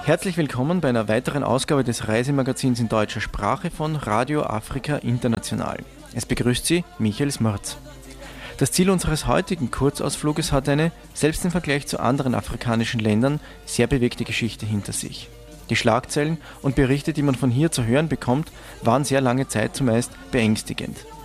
Herzlich willkommen bei einer weiteren Ausgabe des Reisemagazins in deutscher Sprache von Radio Afrika International. Es begrüßt Sie Michael Smörz. Das Ziel unseres heutigen Kurzausfluges hat eine, selbst im Vergleich zu anderen afrikanischen Ländern, sehr bewegte Geschichte hinter sich. Die Schlagzeilen und Berichte, die man von hier zu hören bekommt, waren sehr lange Zeit zumeist beängstigend.